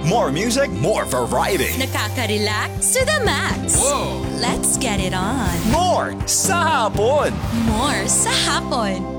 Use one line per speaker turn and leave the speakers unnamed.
More music, more variety.
Nakaka-relax to the max.
Whoa!
Let's get it on.
More sa hapon.
More sa hapon.